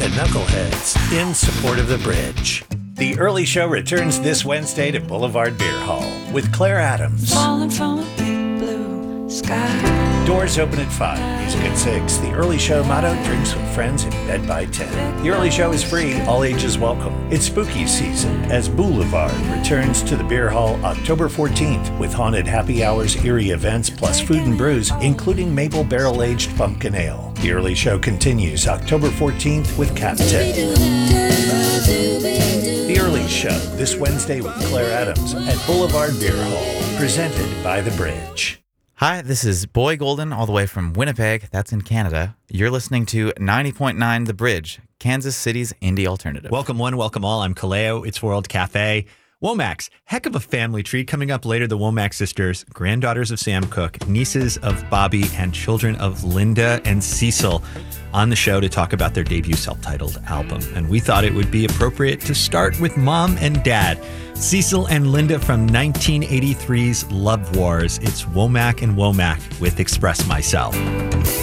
and knuckleheads in support of the bridge. The Early Show returns this Wednesday to Boulevard Beer Hall with Claire Adams. Falling from a big blue sky. Doors open at 5, music at 6. The Early Show motto, drinks with friends in bed by 10. The Early Show is free, all ages welcome. It's spooky season as Boulevard returns to the Beer Hall October 14th with haunted happy hours, eerie events, plus food and brews, including maple barrel-aged pumpkin ale. The Early Show continues October 14th with Captain. The Early Show this Wednesday with Claire Adams at Boulevard Beer Hall, presented by The Bridge. Hi, this is Boy Golden, all the way from Winnipeg, that's in Canada. You're listening to 90.9 The Bridge, Kansas City's indie alternative. Welcome one, welcome all. I'm Kaleo. It's World Cafe. Womack's, heck of a family tree. Coming up later, the Womack sisters, granddaughters of Sam Cooke, nieces of Bobby, and children of Linda and Cecil, on the show to talk about their debut self-titled album. And we thought it would be appropriate to start with Mom and Dad, Cecil and Linda from 1983's Love Wars. It's Womack and Womack with Express Myself.